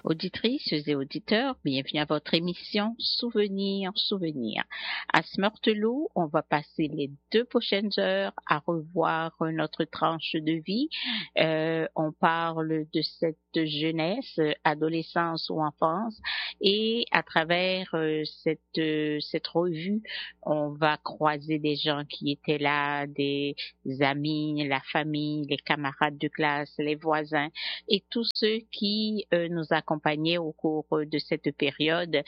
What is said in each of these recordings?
Auditrices et auditeurs, bienvenue à votre émission Souvenirs, Souvenirs. À Smurtelou, on va passer les 2 prochaines heures à revoir notre tranche de vie. On parle de cette jeunesse, adolescence ou enfance, et à travers cette revue, on va croiser des gens qui étaient là, des amis, la famille, les camarades de classe, les voisins et tous ceux qui nous accompagnaient au cours de cette période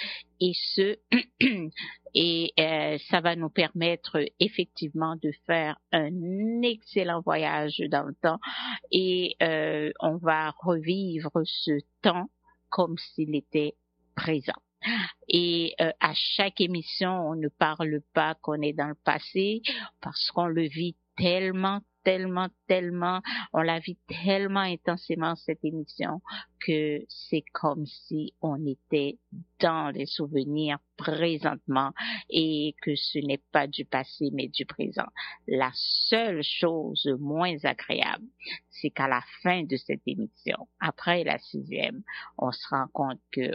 et ça va nous permettre effectivement de faire un excellent voyage dans le temps et on va revivre ce temps comme s'il était présent. Et à chaque émission, on ne parle pas qu'on est dans le passé parce qu'on le vit tellement, on la vit tellement intensément cette émission que c'est comme si on était dans les souvenirs présentement et que ce n'est pas du passé mais du présent. La seule chose moins agréable, c'est qu'à la fin de cette émission, après la 6e, on se rend compte que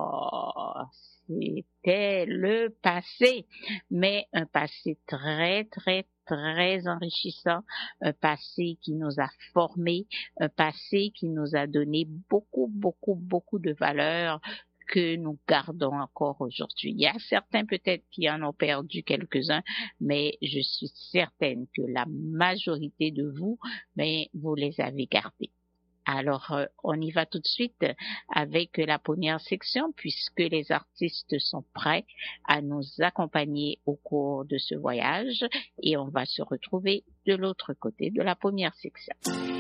c'était le passé, mais un passé très enrichissant, un passé qui nous a formés, un passé qui nous a donné beaucoup de valeurs que nous gardons encore aujourd'hui. Il y a certains peut-être qui en ont perdu quelques-uns, mais je suis certaine que la majorité de vous, vous les avez gardés. Alors, on y va tout de suite avec la première section puisque les artistes sont prêts à nous accompagner au cours de ce voyage et on va se retrouver de l'autre côté de la première section.